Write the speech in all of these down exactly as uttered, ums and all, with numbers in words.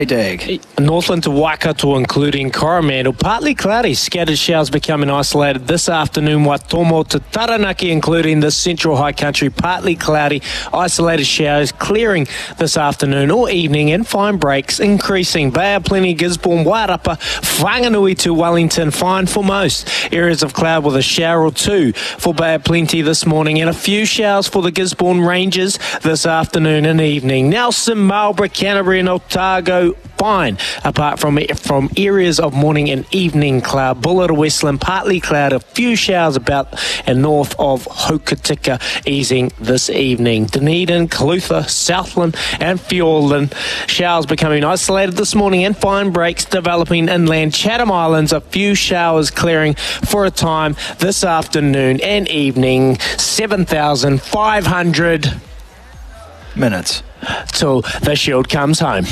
Dag. Northland to Waikato, including Coromandel. Partly cloudy, scattered showers becoming isolated this afternoon. Waitomo to Taranaki, including the central high country. Partly cloudy, isolated showers clearing this afternoon or evening, and fine breaks increasing. Bay of Plenty, Gisborne, Wairapa, Whanganui to Wellington. Fine for most. Areas of cloud with a shower or two for Bay of Plenty this morning, and a few showers for the Gisborne Rangers this afternoon and evening. Nelson, Marlborough, Canterbury and Otago, fine, apart from from areas of morning and evening cloud. Buller, Westland, partly cloud, a few showers about and north of Hokitika, easing this evening. Dunedin, Clutha, Southland and Fiordland, showers becoming isolated this morning and fine breaks developing inland. Chatham Islands, a few showers clearing for a time this afternoon and evening. seven thousand five hundred minutes till the Shield comes home.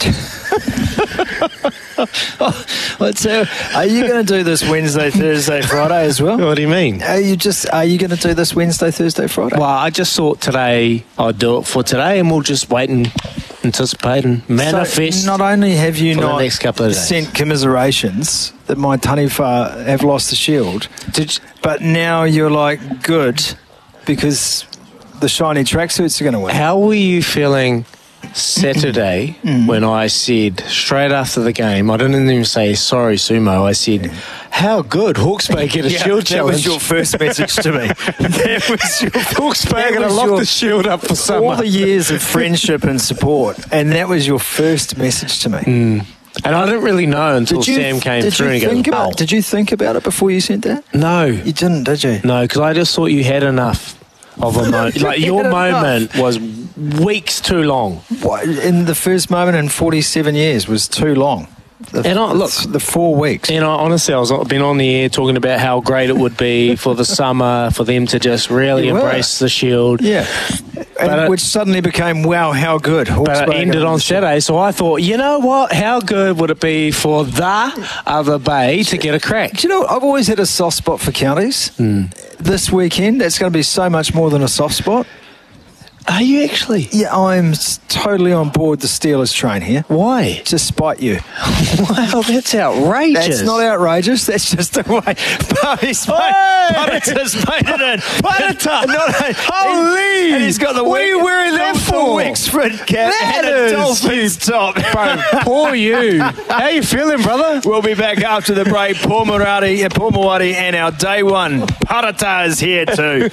Let's, uh, are you going to do this Wednesday, Thursday, Friday as well? What do you mean? Are you just are you going to do this Wednesday, Thursday, Friday? Well, I just thought today I'd do it for today, and we'll just wait and anticipate and manifest. So not only have you for not the next couple of days. sent commiserations that my taniwha have lost the Shield, Did you, but now you're like, good, because the shiny tracksuits are going to win. how were you feeling Saturday Mm. when I said straight after the game? I didn't even say sorry, Sumo. I said, how good Hawke's Bay get a Yeah, Shield that challenge. was your first message to me. That was your Hawke's Bay that are going to was lock your- the Shield up for summer. all the years of friendship and support, and that was your first message to me. Mm. And I didn't really know until Sam came did through you and think goes, about, oh. Did you think about it before you sent that? No. You didn't, did you? No, because I just thought you had enough of a moment. Like, your You had enough. moment was weeks too long. What, in the first moment in forty-seven years was too long. The, And I- look- the four weeks. And I, honestly, I was I've been on the air talking about how great it would be for the summer for them to just really You were. embrace the Shield. Yeah. And But it- which suddenly became, wow, how good. Hawke's But Bay it ended got on the Shield. Saturday, so I thought, you know what? How good would it be for the other Bay to get a crack? Do you know, I've always had a soft spot for counties. Mm. This weekend, it's going to be so much more than a soft spot. Are you actually? Yeah, I'm s- totally on board the Steelers train here. Why? To spite you. Wow, that's outrageous. That's not outrageous. That's just the way. But he's made, Punnetter's made it in. Punnetta! Not a- Holy! And he's got the What are you Wick- wearing that the for? Wexford cap That and a is Dolphins top. Bro, poor you. How you feeling, brother? We'll be back after the break. Paul Murati, Paul Mawati, and our day one Parata is here too.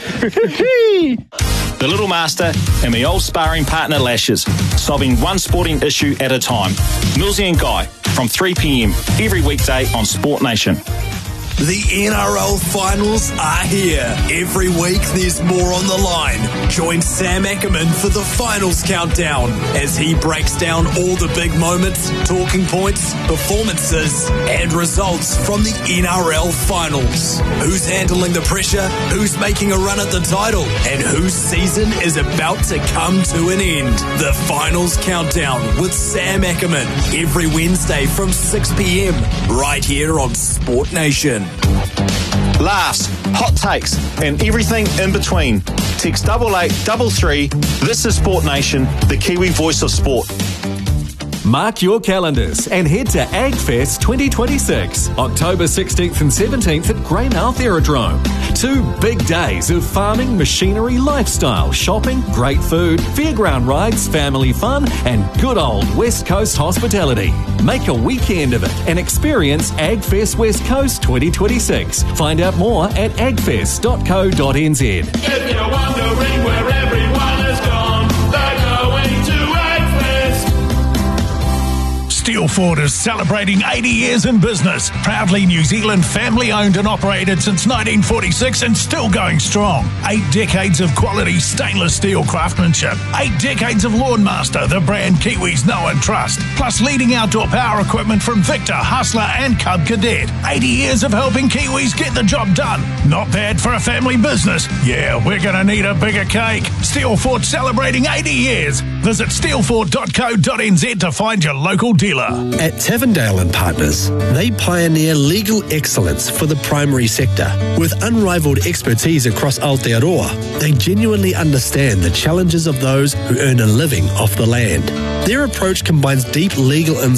The Little Master and my old sparring partner Lashes, solving one sporting issue at a time. Millsy and Guy from three p.m. every weekday on Sport Nation. The N R L finals are here. Every week there's more on the line. Join Sam Ackerman for the finals countdown as he breaks down all the big moments, talking points, performances and results from the N R L finals. Who's handling the pressure, who's making a run at the title, and whose season is about to come to an end. The finals countdown with Sam Ackerman every Wednesday from six p.m. right here on Sport Nation. Laughs, hot takes, and everything in between. Text double eight double three. This is Sport Nation, the Kiwi voice of sport. Mark your calendars and head to AgFest twenty twenty-six, October sixteenth and seventeenth at Greymouth Aerodrome. Two big days of farming, machinery, lifestyle, shopping, great food, fairground rides, family fun, and good old West Coast hospitality. Make a weekend of it and experience AgFest West Coast twenty twenty-six. Find out more at agfest dot co dot n z. If you're wondering where everyone has gone, they're going to AgFest. Steelford is celebrating eighty years in business. Proudly New Zealand family owned and operated since nineteen forty-six and still going strong. Eight decades of quality stainless steel craftsmanship. Eight decades of Lawnmaster, the brand Kiwis know and trust. Plus leading outdoor power equipment from Victor, Hustler and Cub Cadet. eighty years of helping Kiwis get the job done. Not bad for a family business. Yeah, we're going to need a bigger cake. Steelford celebrating eighty years. Visit steelford dot co dot n z to find your local dealer. dealer. At Tavendale and Partners, they pioneer legal excellence for the primary sector. With unrivaled expertise across Aotearoa, they genuinely understand the challenges of those who earn a living off the land. Their approach combines deep legal insight